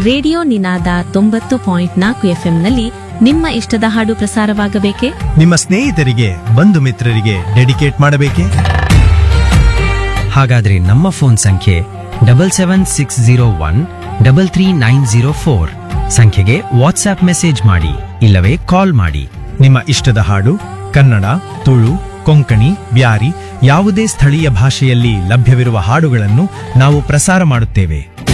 Radio ನಿನಾದ 90.4 ಎಫ್ಎಂನಲ್ಲಿ ನಿಮ್ಮ ಇಷ್ಟದ ಹಾಡು ಪ್ರಸಾರವಾಗಬೇಕೇ? ನಿಮ್ಮ ಸ್ನೇಹಿತರಿಗೆ ಬಂಧು ಮಿತ್ರರಿಗೆ ಡೆಡಿಕೇಟ್ ಮಾಡಬೇಕೇ? ಹಾಗಾದ್ರೆ ನಮ್ಮ ಫೋನ್ ಸಂಖ್ಯೆ 7760133904 ಸಂಖ್ಯೆಗೆ ವಾಟ್ಸ್ಆಪ್ ಮೆಸೇಜ್ ಮಾಡಿ ಇಲ್ಲವೇ ಕಾಲ್ ಮಾಡಿ. ನಿಮ್ಮ ಇಷ್ಟದ ಹಾಡು ಕನ್ನಡ, ತುಳು, ಕೊಂಕಣಿ, ಬ್ಯಾರಿ ಯಾವುದೇ ಸ್ಥಳೀಯ ಭಾಷೆಯಲ್ಲಿ ಲಭ್ಯವಿರುವ ಹಾಡುಗಳನ್ನು ನಾವು ಪ್ರಸಾರ ಮಾಡುತ್ತೇವೆ.